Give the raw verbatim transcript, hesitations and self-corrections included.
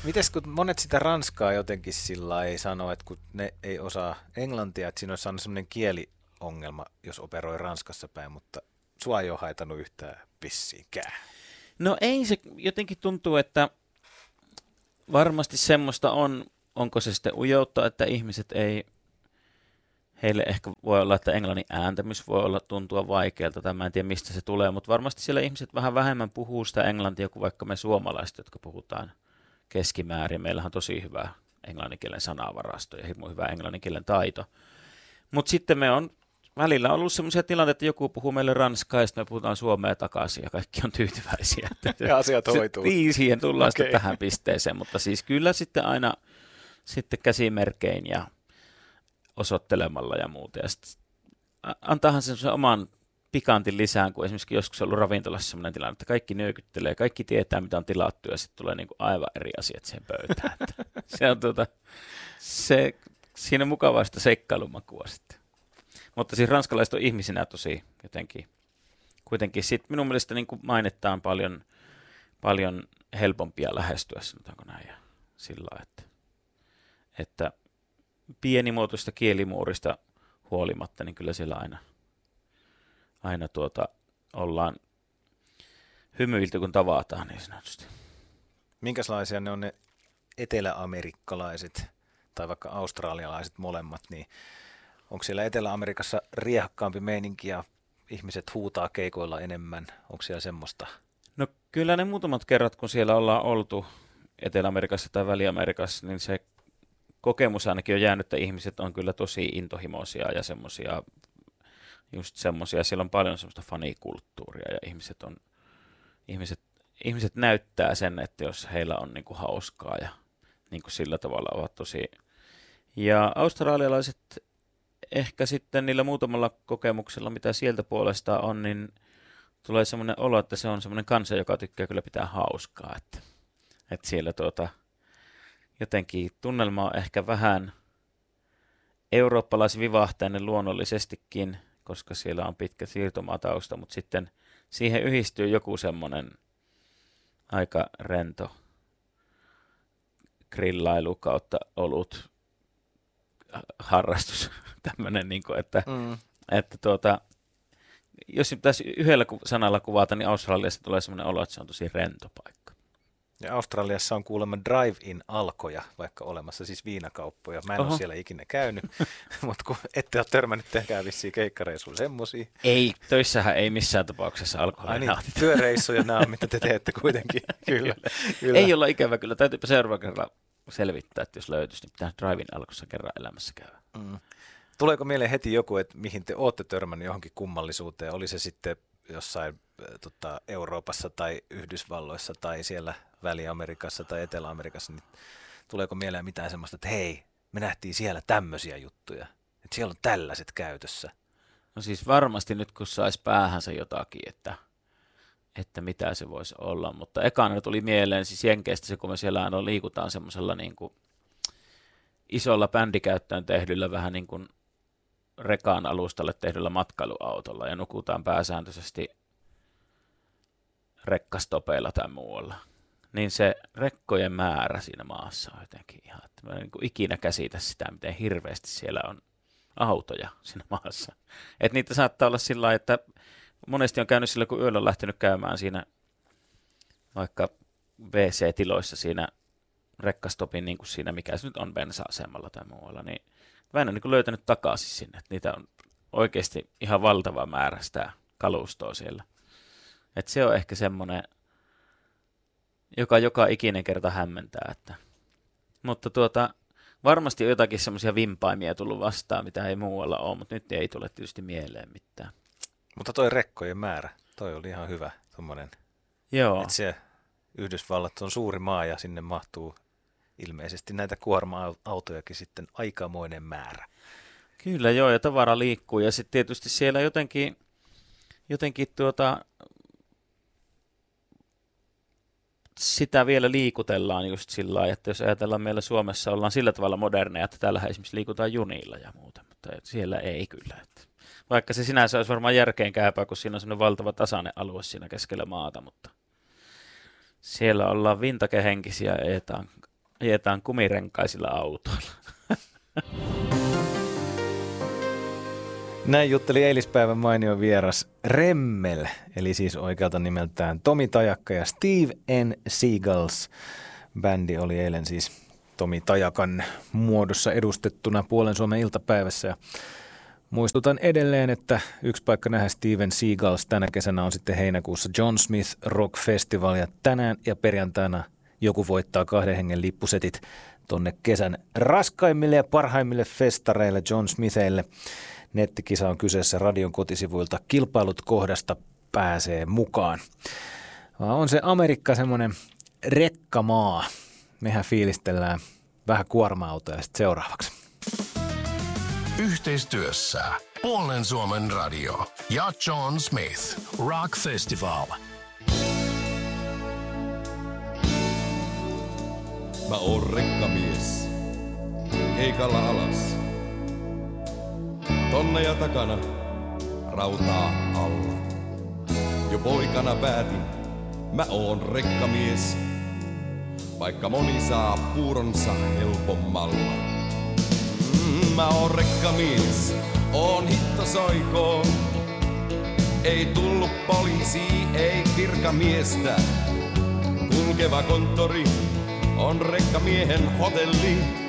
Mites kun monet sitä ranskaa jotenkin sillä ei sano, että kun ne ei osaa englantia, että siinä olisi aina sellainen kieliongelma, jos operoi Ranskassa päin, mutta sua ei ole haitanut yhtään vissiinkään. No ei se jotenkin tuntuu, että varmasti semmoista on, onko se sitten ujoutta, että ihmiset ei, heille ehkä voi olla, että englannin ääntämys voi olla tuntua vaikealta, tai mä en tiedä mistä se tulee, mutta varmasti siellä ihmiset vähän vähemmän puhuu sitä englantia kuin vaikka me suomalaiset, jotka puhutaan keskimäärin. Meillähän on tosi hyvä englanninkielen sanavarasto ja hirmu hyvä englanninkielen taito. Mutta sitten me on välillä ollut sellaisia tilanteita, että joku puhuu meille ranskaa ja sitten me puhutaan suomea takaisin ja kaikki on tyytyväisiä. Ja asiat hoituu. Niin, siihen tullaan okay. sitten tähän pisteeseen, mutta siis kyllä sitten aina sitten käsimerkein ja osoittelemalla ja muuta. Ja antaahan sen oman pikantin lisään, kun esimerkiksi joskus on ollut ravintolassa sellainen tilanne, että kaikki nyökyttelee, kaikki tietää, mitä on tilattu, ja sitten tulee niin kuin aivan eri asiat siihen pöytään. se on tuota, se, siinä on mukavaa sitä seikkailumakua sitten. Mutta siis ranskalaiset on ihmisinä tosi jotenkin, kuitenkin sit minun mielestä niin kuin mainittaan paljon, paljon helpompia lähestyä, sanotaanko näin, ja sillä lailla, että, että pienimuotoista kielimuurista huolimatta, niin kyllä siellä aina, aina tuota, ollaan hymyilty, kun tavataan niin sanotusti. Minkälaisia ne on ne eteläamerikkalaiset tai vaikka australialaiset molemmat, niin onko siellä Etelä-Amerikassa riehakkaampi meininki ja ihmiset huutaa keikoilla enemmän? Onko siellä semmoista? No kyllä ne muutamat kerrat, kun siellä ollaan oltu Etelä-Amerikassa tai Väli-Amerikassa, niin se kokemus ainakin on jäänyt, että ihmiset on kyllä tosi intohimoisia ja semmoisia, just semmoisia, siellä on paljon semmoista fanikulttuuria ja ihmiset on, ihmiset, ihmiset näyttää sen, että jos heillä on niinku hauskaa ja niinku sillä tavalla ovat tosi, ja australialaiset ehkä sitten niillä muutamalla kokemuksella, mitä sieltä puolestaan on, niin tulee semmoinen olo, että se on semmoinen kansa, joka tykkää kyllä pitää hauskaa, että, että siellä tuota, jotenkin tunnelma on ehkä vähän eurooppalaisvivahteinen luonnollisestikin, koska siellä on pitkä siirtomaatausta, mutta sitten siihen yhdistyy joku semmoinen aika rento grillailu kautta olut harrastus, tämmöinen, niin kuin, että, mm. että tuota, jos pitäisi yhdellä sanalla kuvata, niin Australiassa tulee semmoinen olo, että se on tosi rento paikka. Ja Australiassa on kuulemma drive-in-alkoja, vaikka olemassa siis viinakauppoja. Mä en Oho. ole siellä ikinä käynyt, mutta kun ette ole törmännyt tehdään vissiin keikkareissuilla semmosia. Ei, töissähän ei missään tapauksessa alkoholia niin, nautita. Työreissuja nämä on, mitä te teette kuitenkin. kyllä, kyllä. Ei olla ikävä kyllä. Täytyypä seuraava kerran selvittää, että jos löytyisi, niin pitää drive-in alkossa kerran elämässä käydä. Mm. Tuleeko mieleen heti joku, että mihin te olette törmännyt johonkin kummallisuuteen? Oli se sitten jossain tota, Euroopassa tai Yhdysvalloissa tai siellä Väli-Amerikassa tai Etelä-Amerikassa, niin tuleeko mieleen mitään semmoista, että hei, me nähtiin siellä tämmöisiä juttuja, että siellä on tällaiset käytössä? No siis varmasti nyt, kun saisi päähänsä jotakin, että, että mitä se voisi olla, mutta ekana tuli mieleen siis Jenkeistä se, kun me siellä aina liikutaan semmoisella niin kuin isolla bändikäyttöön tehdyllä vähän niin kuin rekaan alustalle tehdyllä matkailuautolla ja nukutaan pääsääntöisesti rekkastopeilla tai muualla. Niin se rekkojen määrä siinä maassa on jotenkin ihan, että mä en niin kuin ikinä käsitä sitä, miten hirveästi siellä on autoja siinä maassa. Että niitä saattaa olla sillä lailla, että monesti on käynyt sillä, kun yöllä on lähtenyt käymään siinä vaikka W C-tiloissa siinä rekkastopin, niin kuin siinä, mikä se nyt on bensa-asemalla tai muualla, niin mä en ole niin löytänyt takaisin sinne, että niitä on oikeasti ihan valtava määrä sitä kalustoa siellä. Että se on ehkä semmoinen, joka joka ikinen kerta hämmentää. Että. Mutta tuota, varmasti on jotakin semmoisia vimpaimia tullut vastaan, mitä ei muualla ole, mutta nyt ei tule tietysti mieleen mitään. Mutta toi rekkojen määrä, toi oli ihan hyvä tommonen. Joo. Että se Yhdysvallat on suuri maa ja sinne mahtuu ilmeisesti näitä kuorma-autojakin sitten aikamoinen määrä. Kyllä joo, ja tavara liikkuu ja sitten tietysti siellä jotenkin, jotenkin tuota, sitä vielä liikutellaan just sillä lailla, että jos ajatellaan meillä Suomessa ollaan sillä tavalla moderneja, että täällä esimerkiksi liikutaan junilla ja muuta, mutta siellä ei kyllä. Että vaikka se sinänsä olisi varmaan järkeenkäypää, kun siinä on sellainen valtava tasainen alue siinä keskellä maata, mutta siellä ollaan vintakehenkisiä ja ajetaan ajetaan kumirenkaisilla autoilla. Näin jutteli eilispäivän mainio vieras Remmel, eli siis oikealta nimeltään Tomi Tajakka ja Steve and Seagulls. Bändi oli eilen siis Tomi Tajakan muodossa edustettuna Puolen Suomen iltapäivässä. Ja muistutan edelleen, että yksi paikka nähdä Steven Seagulls tänä kesänä on sitten heinäkuussa John Smith Rock Festival. Ja tänään ja perjantaina joku voittaa kahden hengen lippusetit tonne kesän raskaimmille ja parhaimmille festareille John Smithille. Nettikisa on kyseessä radion kotisivuilta. Kilpailut kohdasta pääsee mukaan. On se Amerikka semmoinen rekkamaa. Mehän fiilistellään vähän kuorma-autoja sitten seuraavaksi. Yhteistyössä Puolen Suomen radio ja John Smith Rock Festival. Mä oon rekkamies, keikalla alas. Tonne ja takana, rautaa alla. Jo poikana päätin, mä oon rekkamies. Vaikka moni saa puuronsa helpommalla. Mm, mä oon rekkamies, oon hittosoikoon. Ei tullut poliisi, ei virkamiestä. Kulkeva konttori on rekkamiehen hotelli.